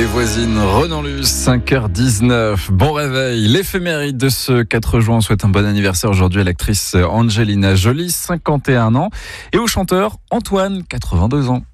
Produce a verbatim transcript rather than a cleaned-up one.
les voisines. Renan Luce, cinq heures dix-neuf. Bon réveil. L'éphéméride de ce quatre juin. On souhaite un bon anniversaire aujourd'hui à l'actrice Angelina Jolie, cinquante et un ans, et au chanteur Antoine, quatre-vingt-deux ans.